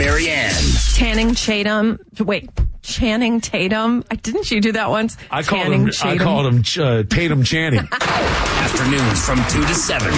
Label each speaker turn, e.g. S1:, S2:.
S1: Marianne.
S2: Channing Tatum. Didn't you do that once?
S3: I called him Tatum Channing.
S1: Afternoons from 2 to 7.